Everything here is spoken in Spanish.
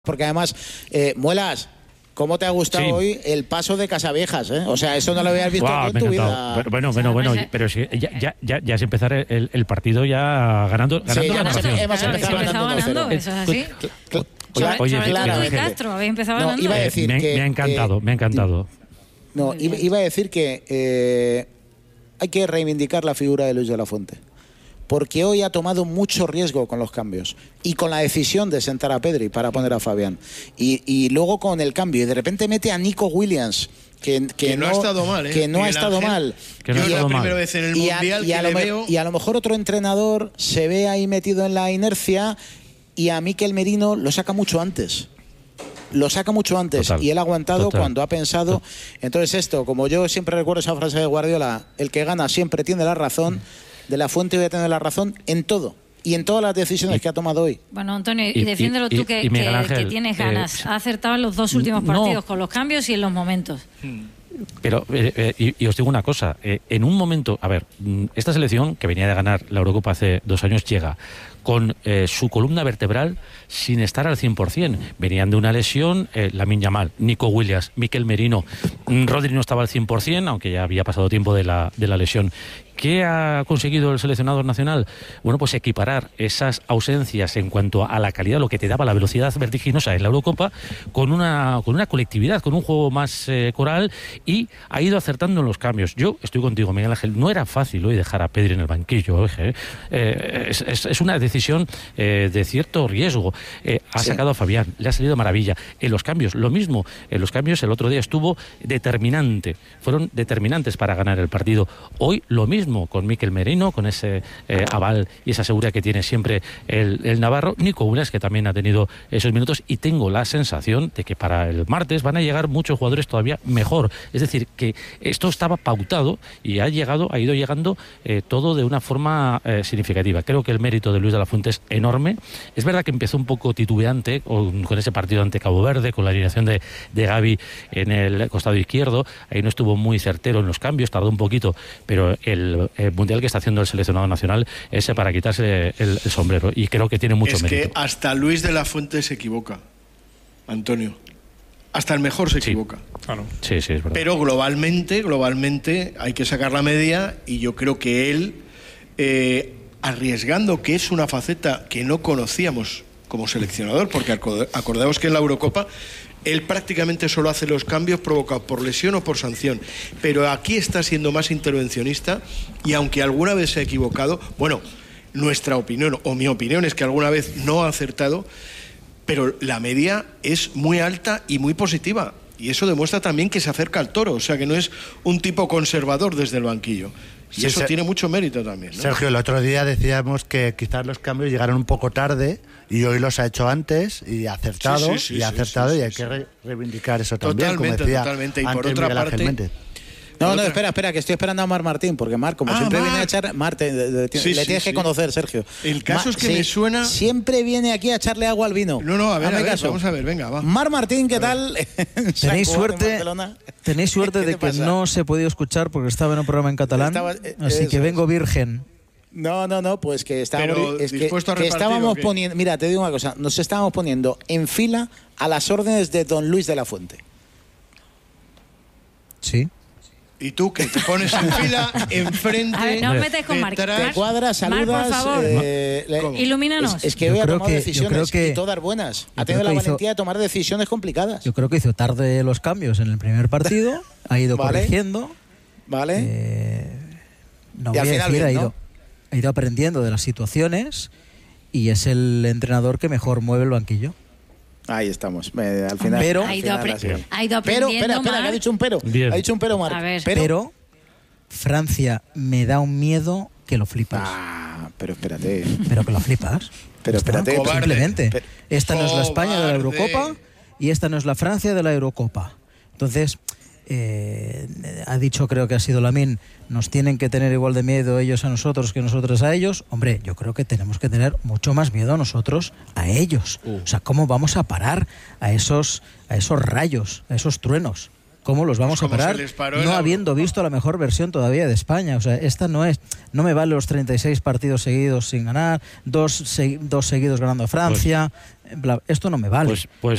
Porque además, Muelas, ¿cómo te ha gustado hoy el paso de Casaviejas? O sea, eso no lo habías visto en tu vida. Bueno, pero si ya es empezar el partido ya ganando sí, la narración. Hemos empezado ganando, eso es así. Oye, Castro, había empezado ganando. Iba a decir que, me ha encantado. No, iba a decir que hay que reivindicar la figura de Luis de la Fuente. Porque hoy ha tomado mucho riesgo con los cambios y con la decisión de sentar a Pedri para poner a Fabián. Y luego con el cambio, y de repente mete a Nico Williams, que no ha estado mal, que no ha estado mal. Yo es la primera vez en el Mundial que le veo. Y a lo mejor otro entrenador se ve ahí metido en la inercia y a Mikel Merino lo saca mucho antes. Y él ha aguantado cuando ha pensado. Entonces esto, como yo siempre recuerdo esa frase de Guardiola, el que gana siempre tiene la razón. De la Fuente voy a tener la razón en todo y en todas las decisiones que ha tomado hoy. Bueno, Antonio, y defiéndelo tú que tienes ganas. Ha acertado en los dos últimos partidos con los cambios y en los momentos. Pero, y os digo una cosa, en un momento, a ver, esta selección que venía de ganar la Eurocopa hace 2 años llega con su columna vertebral sin estar al 100%. Venían de una lesión, Lamine Yamal, Nico Williams, Mikel Merino, Rodri no estaba al 100%, aunque ya había pasado tiempo de la lesión. ¿Qué ha conseguido el seleccionador nacional? Bueno, pues equiparar esas ausencias en cuanto a la calidad, lo que te daba la velocidad vertiginosa en la Eurocopa, con una colectividad, con un juego más coral, y ha ido acertando en los cambios. Yo estoy contigo, Miguel Ángel, no era fácil hoy dejar a Pedri en el banquillo. Es una decisión de cierto riesgo. Ha sacado a Fabián, le ha salido maravilla. En los cambios, lo mismo. En los cambios el otro día estuvo determinante. Fueron determinantes para ganar el partido. Hoy lo mismo con Mikel Merino, con ese aval y esa seguridad que tiene siempre el navarro. Nico Williams, que también ha tenido esos minutos, y tengo la sensación de que para el martes van a llegar muchos jugadores todavía mejor. Es decir, que esto estaba pautado y ha ido llegando todo de una forma significativa. Creo que el mérito de Luis de la Fuente es enorme. Es verdad que empezó un poco titubeante con ese partido ante Cabo Verde, con la alineación de Gavi en el costado izquierdo. Ahí no estuvo muy certero en los cambios, tardó un poquito, pero el mundial que está haciendo el seleccionado nacional es para quitarse el sombrero, y creo que tiene mucho mérito. Es que hasta Luis de la Fuente se equivoca, Antonio. Hasta el mejor se equivoca. Claro. Sí, es verdad. Pero globalmente hay que sacar la media, y yo creo que él, arriesgando, que es una faceta que no conocíamos como seleccionador, porque acordaos que en la Eurocopa él prácticamente solo hace los cambios provocados por lesión o por sanción, pero aquí está siendo más intervencionista, y aunque alguna vez se ha equivocado, bueno, nuestra opinión o mi opinión es que alguna vez no ha acertado, pero la media es muy alta y muy positiva, y eso demuestra también que se acerca al toro, o sea que no es un tipo conservador desde el banquillo. Y eso tiene mucho mérito también, ¿no? Sergio, el otro día decíamos que quizás los cambios llegaron un poco tarde, y hoy los ha hecho antes y ha acertado, y hay que reivindicar eso también, totalmente. Y por otra parte, No, espera, que estoy esperando a Mar Martín, porque Mar, como siempre viene a echar... Mar, le tienes que conocer, Sergio. El caso es que me suena... Siempre viene aquí a echarle agua al vino. No, a ver, vamos a ver, venga, va. Mar Martín, ¿qué tal? Tenéis suerte de que no se ha podido escuchar porque estaba en un programa en catalán, así que vengo virgen. No, pues que estábamos, que estábamos poniendo... Mira, te digo una cosa, nos estábamos poniendo en fila a las órdenes de don Luis de la Fuente. Sí. Y tú, que te pones en fila, enfrente... A ver, no os metáis con Marc. Te cuadras, saludas... Mar, por favor, ilumínanos. Es que hoy ha tomado decisiones y todas buenas. Ha tenido la valentía de tomar decisiones complicadas. Yo creo que hizo tarde los cambios en el primer partido, ha ido corrigiendo. Vale. No voy a decir, ha ido aprendiendo de las situaciones, y es el entrenador que mejor mueve el banquillo. Ahí estamos, al final. Pero ha ido aprendiendo. Espera, que ha dicho un pero. Bien. Ha dicho un pero, Marc. Pero Francia me da un miedo que lo flipas. Pero espérate. Pero que lo flipas. Pero espérate. Simplemente. Esta no es la España de la Eurocopa, y esta no es la Francia de la Eurocopa. Entonces, ha dicho, creo que ha sido Lamine, nos tienen que tener igual de miedo ellos a nosotros que nosotros a ellos. Hombre, yo creo que tenemos que tener mucho más miedo a nosotros a ellos. O sea, ¿cómo vamos a parar a esos rayos, a esos truenos? ¿cómo los vamos a parar? No habiendo visto la mejor versión todavía de España. O sea, esta no me vale los 36 partidos seguidos sin ganar, dos seguidos ganando a Francia. Esto no me vale. Pues